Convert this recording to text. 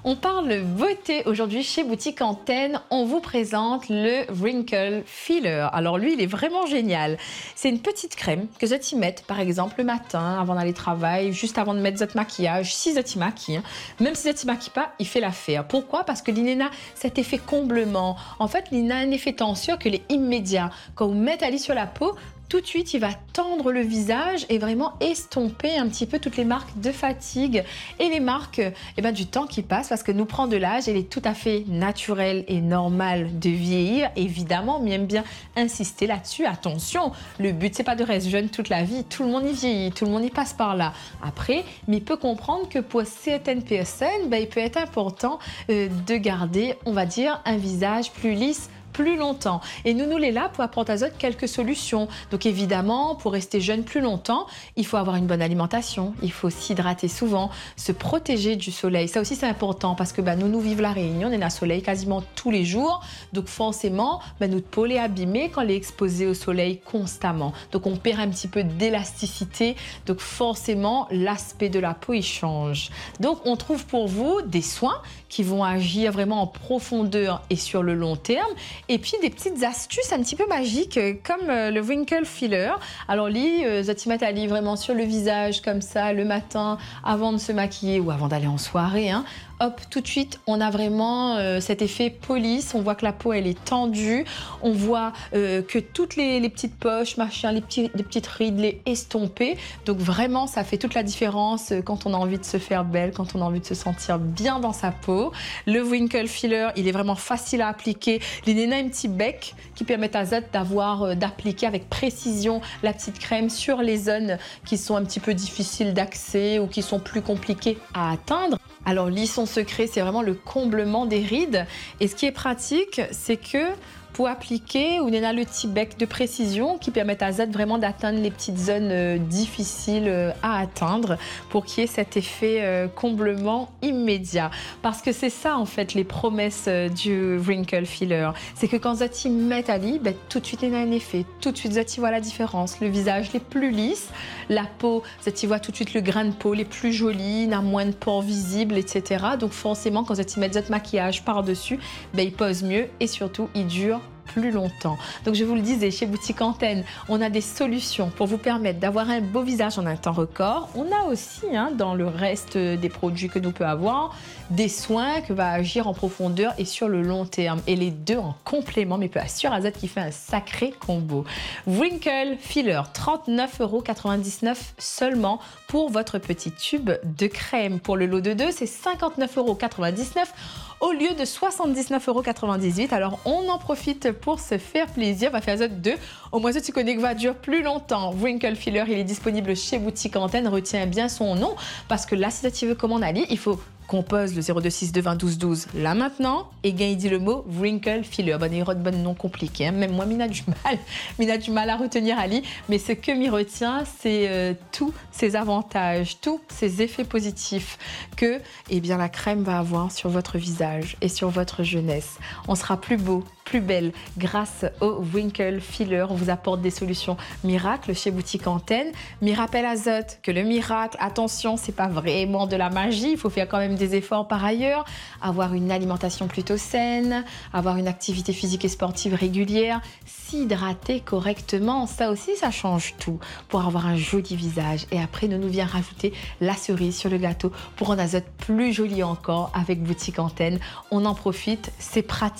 On parle beauté aujourd'hui chez Boutique Antenne. On vous présente le Wrinkle Filler. Alors lui, il est vraiment génial. C'est une petite crème que vous y mettez, par exemple, le matin, avant d'aller travailler, juste avant de mettre votre maquillage, si vous y maquillez. Même si vous y maquillez pas, il fait l'affaire. Pourquoi? Parce que l'INENA, cet effet comblement. En fait, l'INENA a un effet tension que est immédiat. Quand vous mettez Ali sur la peau, tout de suite, il va tendre le visage et vraiment estomper un petit peu toutes les marques de fatigue et les marques du temps qui passe, parce que nous prend de l'âge. Il est tout à fait naturel et normal de vieillir, évidemment, mais j'aime bien insister là-dessus. Attention, le but, c'est pas de rester jeune toute la vie. Tout le monde y vieillit, tout le monde y passe par là. Après, mais il peut comprendre que pour certaines personnes, il peut être important de garder, on va dire, un visage plus lisse, plus longtemps. Et nous les là pour apporter à Zot quelques solutions. Donc évidemment, pour rester jeune plus longtemps, il faut avoir une bonne alimentation, il faut s'hydrater souvent, se protéger du soleil. Ça aussi c'est important parce que nous vivons la Réunion, on est dans le soleil quasiment tous les jours. Donc forcément, notre peau est abîmée quand elle est exposée au soleil constamment. Donc on perd un petit peu d'élasticité. Donc forcément, l'aspect de la peau il change. Donc on trouve pour vous des soins qui vont agir vraiment en profondeur et sur le long terme. Et puis des petites astuces un petit peu magiques comme le Wrinkle Filler. Alors Zatimat Ali vraiment sur le visage comme ça le matin avant de se maquiller ou avant d'aller en soirée. Hop, tout de suite, on a vraiment cet effet police. On voit que la peau, elle est tendue. On voit que toutes les petites poches, les petites rides, les estompées. Donc vraiment, ça fait toute la différence quand on a envie de se faire belle, quand on a envie de se sentir bien dans sa peau. Le Wrinkle Filler, il est vraiment facile à appliquer. L'INENA a un petit bec qui permet à Zot d'appliquer avec précision la petite crème sur les zones qui sont un petit peu difficiles d'accès ou qui sont plus compliquées à atteindre. Alors, son secret, c'est vraiment le comblement des rides. Et ce qui est pratique, c'est que pour appliquer, on a le petit bec de précision qui permet à Zot vraiment d'atteindre les petites zones difficiles à atteindre pour qu'il y ait cet effet comblement immédiat. Parce que c'est ça, en fait, les promesses du Wrinkle Filler. C'est que quand Zot y met Ali, tout de suite, il y a un effet. Tout de suite, Zot y voit la différence. Le visage est plus lisse, la peau, Zot y voit tout de suite le grain de peau les plus joli, il a moins de pores visibles, etc. Donc forcément, quand Zot y met Zot maquillage par-dessus, il pose mieux et surtout, il dure plus longtemps. Donc je vous le disais, chez Boutique Antenne, on a des solutions pour vous permettre d'avoir un beau visage en un temps record. On a aussi, dans le reste des produits que nous peut avoir, des soins qui va agir en profondeur et sur le long terme. Et les deux en complément, mais peut assurer à Zot qui fait un sacré combo. Wrinkle Filler, 39,99 € seulement pour votre petit tube de crème. Pour le lot de 2, c'est 59,99 € au lieu de 79,98 €. Alors on en profite pour se faire plaisir. On va faire Zot 2. Au moins, tu connais que va durer plus longtemps. Wrinkle Filler, il est disponible chez Boutique Antenne. Retiens bien son nom parce que là, si tu veux commander Ali, il faut compose le 0262 20 12 12 là maintenant et il dit le mot Wrinkle Filler. Bon nom compliqué. Même moi, m'ina du mal à retenir Ali. Mais ce que m'y retient, c'est tous ces avantages, tous ces effets positifs que la crème va avoir sur votre visage et sur votre jeunesse. On sera plus beau, plus belle grâce au Wrinkle Filler. On vous apporte des solutions miracles chez Boutique Antenne. Mais rappel à Zot que le miracle, attention, c'est pas vraiment de la magie. Il faut faire quand même des efforts par ailleurs, avoir une alimentation plutôt saine, avoir une activité physique et sportive régulière, s'hydrater correctement. Ça aussi, ça change tout pour avoir un joli visage. Et après, nous vient rajouter la cerise sur le gâteau pour rendre Zot plus joli encore avec Boutique Antenne. On en profite, c'est pratique.